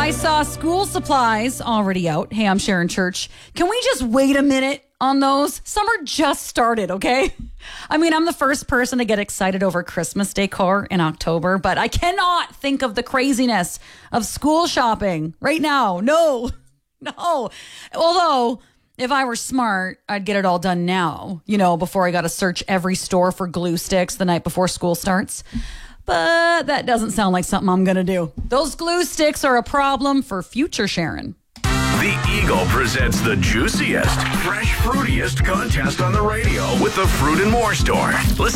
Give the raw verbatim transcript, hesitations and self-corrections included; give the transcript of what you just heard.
I saw school supplies already out. Hey, I'm Sharon Church. Can we just wait a minute on those? Summer just started, okay? I mean, I'm the first person to get excited over Christmas decor in October, but I cannot think of the craziness of school shopping right now. No, no. Although, if I were smart, I'd get it all done now, you know, before I got to search every store for glue sticks the night before school starts. But that doesn't sound like something I'm going to do. Those glue sticks are a problem for future Sharon. The Eagle presents the juiciest, fresh, fruitiest contest on the radio with the Fruit and More Store. Listen